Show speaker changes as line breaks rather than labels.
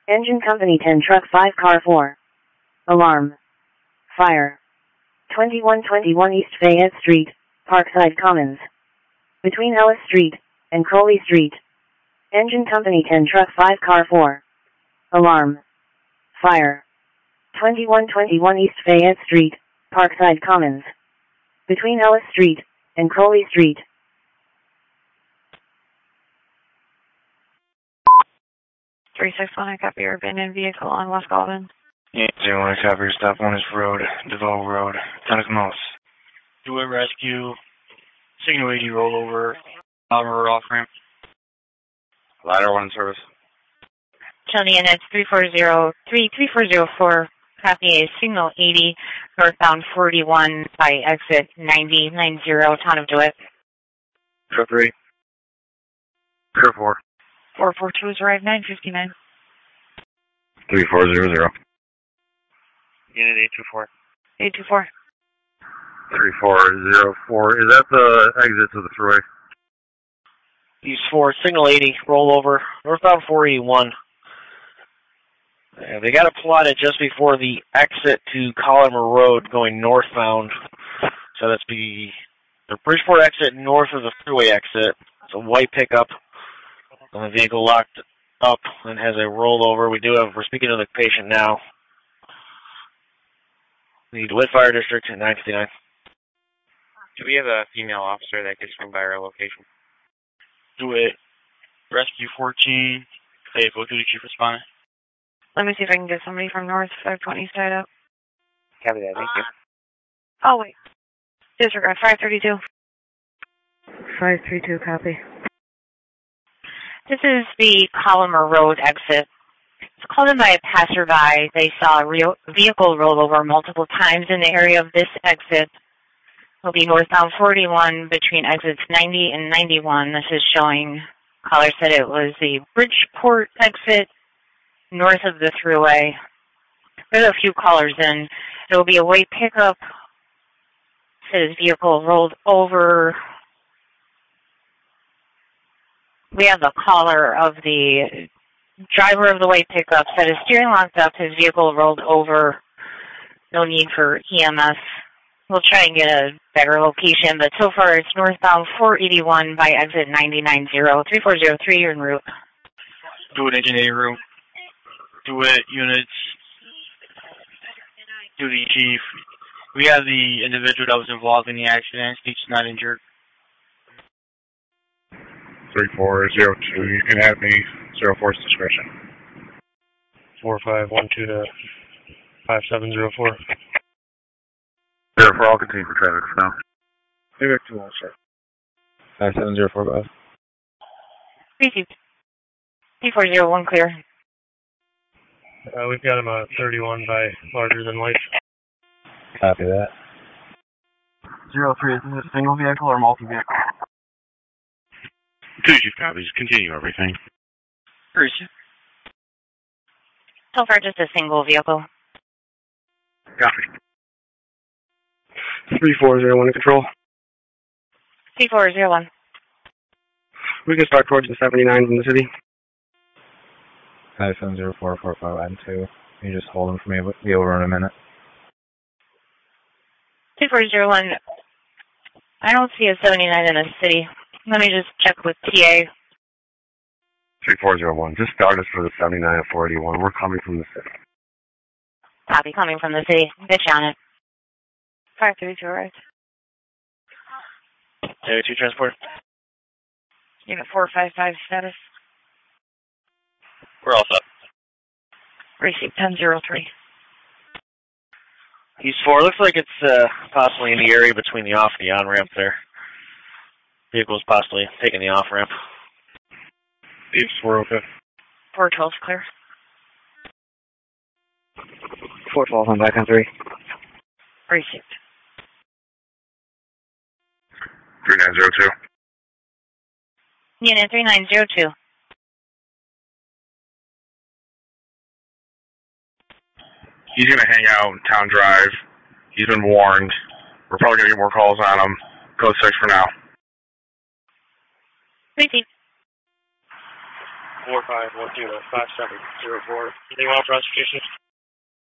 Engine Company 10 Truck 5 Car 4. Alarm. Fire. 2121 East Fayette Street, Parkside Commons. Between Ellis Street and Crowley Street. Engine Company 10 Truck 5 Car 4. Alarm. Fire. 2121 East Fayette Street, Parkside Commons. Between Ellis Street and Crowley Street.
361, I copy your abandoned vehicle on West Galvin.
Yeah, 01, I copy your stop on this road, DeVoe Road, Tunnels.
Do a rescue, signal 80 rollover, Oliver off ramp.
Ladder 1 service.
Tony, and it's 3404, copy a signal 80, northbound 41 by exit 9090, town of DeWitt.
Trip 3. Trip 4.
442 has arrived, 959.
3400.
Unit 824.
824.
3404. Is that the exit to the thruway?
East 4, signal 80, rollover, northbound 481. They got it plotted just before the exit to Collimer Road going northbound. So that's the Bridgeport exit north of the freeway exit. It's a white pickup. The vehicle locked up and has a rollover. We're speaking to the patient now. The DeWitt Fire District at 959.
Do we have a female officer that could swing by our location?
DeWitt, Rescue 14, vehicle duty chief responding.
Let me see if I can get somebody from North 520 side up.
Copy that, thank you.
Oh, wait. Disregard, 532. 532, copy. This is the Collimer Road exit. It's called in by a passerby. They saw a vehicle roll over multiple times in the area of this exit. It'll be northbound 41 between exits 90 and 91. This is showing, caller said it was the Bridgeport exit north of the thruway. There's a few callers in. It will be a white pickup. It says vehicle rolled over. We have the caller of the driver of the white pickup said his steering locked up, his vehicle rolled over. No need for EMS. We'll try and get a better location, but so far it's northbound 481 by exit 9090. 3403, you're en route.
DeWitt Engine A route. DeWitt units. Duty chief. We have the individual that was involved in the accident. He's not injured.
3402. You can have me 04's discretion.
4512 to 5704.
04, I'll continue for traffic for now.
Payback 2 sir.
5704, boss.
Received. 3401 clear.
We've got him 31 by larger than life.
Copy that.
03, is this a single vehicle or multi-vehicle?
Two chief copies. Continue everything.
Appreciate.
So far just a single vehicle.
Copy.
3401 to control.
3401.
We can start towards the 79 from the city.
570445 you just hold them for me. We'll be over in a minute.
2401. I don't see a 79 in the city. Let me just check with TA.
3401. Just start us for the 79 at 481. We're coming from the city.
Copy, coming from the city. Get you on it. 532, right?
2 transport.
Unit 455 status.
We're all set.
Receipt 1003.
East 4, looks like it's possibly in the area between the off and the on-ramp there. Vehicle's possibly taking the off-ramp.
East 4, okay.
412 clear.
412, I'm back on 3.
Receipt.
3902.
Unit 3902.
He's going to hang out in Town Drive. He's been warned. We're probably going to get more calls on him. Code 6 for now.
Receipt.
4510 5704. Anything wrong with prosecution?